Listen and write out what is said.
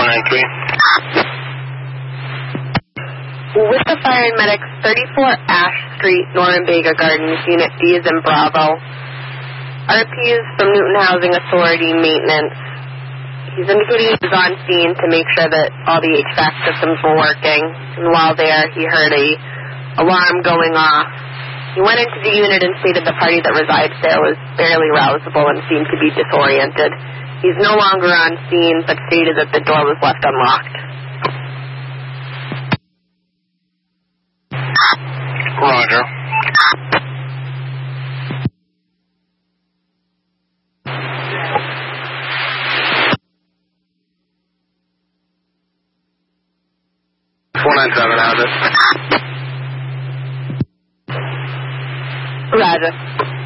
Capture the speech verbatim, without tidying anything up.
nine three. With the fire and medics, thirty-four Ash Street, Norman Vega Gardens, Unit D is in Bravo. R P is from Newton Housing Authority Maintenance. He's indicating he was on scene to make sure that all the H V A C systems were working. And while there, he heard a alarm going off. He went into the unit and stated the party that resides there was barely rousable and seemed to be disoriented. He's no longer on scene, but stated that the door was left unlocked. Roger. four nine seven, how's it? Roger.